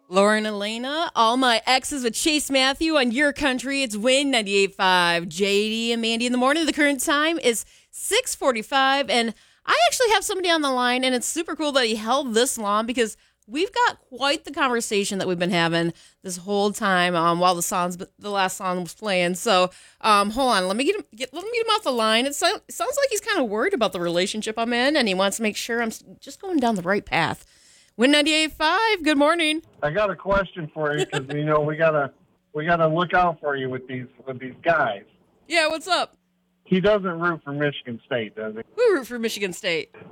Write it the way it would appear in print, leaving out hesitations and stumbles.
Lauren Elena, all my exes with Chase Matthew on your country. It's Win 98.5. JD and Mandy in the morning. The current time is 6:45, and I actually have somebody on the line, and it's super cool that he held this long because we've got quite the conversation that we've been having this whole time while the last song was playing. So hold on, let me get him off the line. It sounds like he's kind of worried about the relationship I'm in, and he wants to make sure I'm just going down the right path. Win 98.5. Good morning. I got a question for you because we gotta look out for you with these guys. Yeah, what's up? He doesn't root for Michigan State, does he? We root for Michigan State.